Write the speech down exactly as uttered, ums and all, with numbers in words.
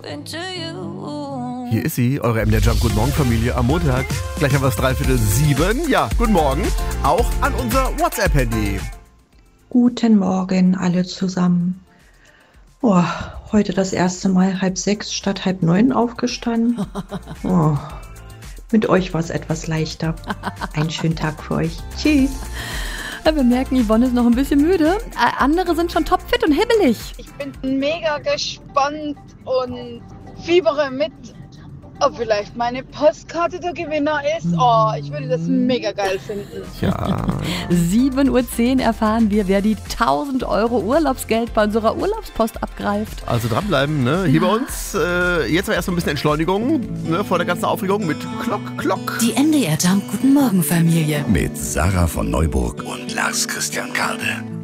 Hier ist sie, eure M D R Jump Guten Morgen Familie am Montag. Gleich haben wir es dreiviertel sieben. Ja, guten Morgen. Auch an unser WhatsApp-Handy. Guten Morgen alle zusammen. Oh, heute das erste Mal halb sechs statt halb neun aufgestanden. Oh, mit euch war es etwas leichter. Einen schönen Tag für euch. Tschüss. Wir merken, Yvonne ist noch ein bisschen müde. Andere sind schon topfit und hibbelig. Ich bin mega gespannt und fiebere mit, ob vielleicht meine Postkarte der Gewinner ist. Oh, ich würde das mega geil finden. Ja. sieben Uhr zehn erfahren wir, wer die tausend Euro Urlaubsgeld bei unserer Urlaubspost abgreift. Also dranbleiben, ne? Hier bei uns. Äh, jetzt aber erst mal ein bisschen Entschleunigung, ne? Vor der ganzen Aufregung mit Klock, Klock. Die M D R Jump Guten Morgen Familie. Mit Sarah von Neuburg und Lars Christian Kade.